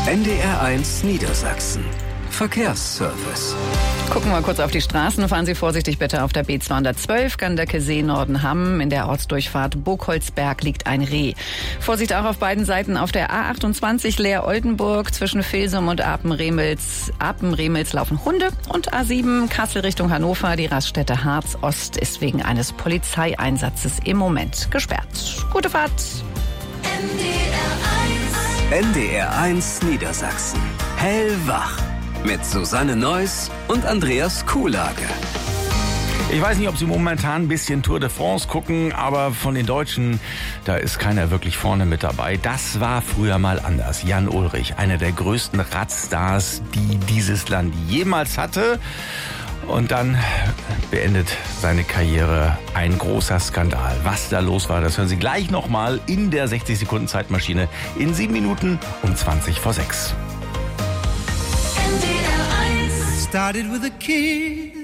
NDR1 Niedersachsen. Verkehrsservice. Gucken wir kurz auf die Straßen. Fahren Sie vorsichtig bitte auf der B212, Gandecke-See, Norden-Hamm. In der Ortsdurchfahrt Burgholzberg liegt ein Reh. Vorsicht auch auf beiden Seiten auf der A28 Leer-Oldenburg. Zwischen Vilsum und Apen-Remels laufen Hunde. Und A7 Kassel Richtung Hannover. Die Raststätte Harz-Ost ist wegen eines Polizeieinsatzes im Moment gesperrt. Gute Fahrt. NDR1 Niedersachsen. Hellwach. Mit Susanne Neuss und Andreas Kuhlage. Ich weiß nicht, ob Sie momentan ein bisschen Tour de France gucken, aber von den Deutschen, da ist keiner wirklich vorne mit dabei. Das war früher mal anders. Jan Ullrich, einer der größten Radstars, die dieses Land jemals hatte. Und dann beendet seine Karriere ein großer Skandal. Was da los war, das hören Sie gleich nochmal in der 60-Sekunden-Zeitmaschine in 7 Minuten um 20 vor 6. Started with a kiss.